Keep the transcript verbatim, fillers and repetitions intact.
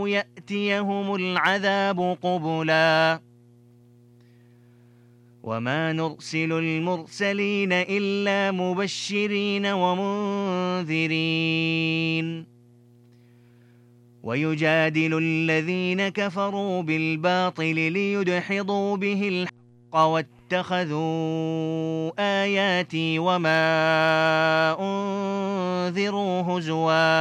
أو يأتيهم العذاب قبلا وما نرسل المرسلين إلا مبشرين ومنذرين ويجادل الذين كفروا بالباطل ليدحضوا به الحق واتخذوا آياتي وما أنذروا هزوا